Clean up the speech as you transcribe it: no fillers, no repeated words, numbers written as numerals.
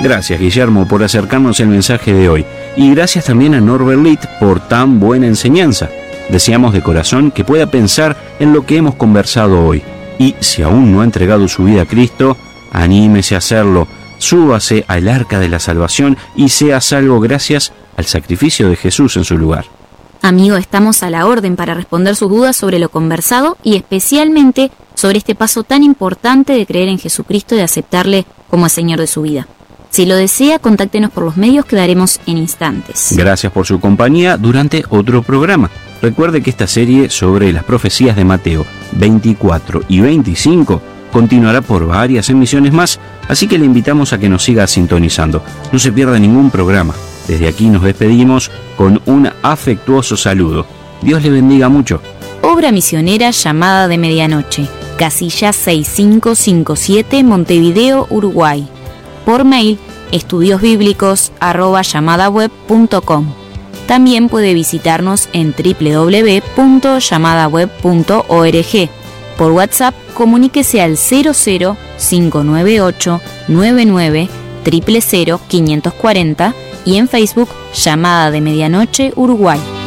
Gracias, Guillermo, por acercarnos el mensaje de hoy. Y gracias también a Norbert Litt por tan buena enseñanza. Deseamos de corazón que pueda pensar en lo que hemos conversado hoy. Y si aún no ha entregado su vida a Cristo, anímese a hacerlo. Súbase al arca de la salvación y sea salvo gracias al sacrificio de Jesús en su lugar. Amigo, estamos a la orden para responder sus dudas sobre lo conversado y especialmente sobre este paso tan importante de creer en Jesucristo y de aceptarle como el Señor de su vida. Si lo desea, contáctenos por los medios que daremos en instantes. Gracias por su compañía durante otro programa. Recuerde que esta serie sobre las profecías de Mateo 24 y 25 continuará por varias emisiones más, así que le invitamos a que nos siga sintonizando. No se pierda ningún programa. Desde aquí nos despedimos con un afectuoso saludo. Dios le bendiga mucho. Obra misionera Llamada de Medianoche, casilla 6557, Montevideo, Uruguay. Por mail, estudiosbiblicos@llamadaweb.com. También puede visitarnos en www.llamadaweb.org. Por WhatsApp, comuníquese al 00598 99 000 540 y en Facebook, Llamada de Medianoche Uruguay.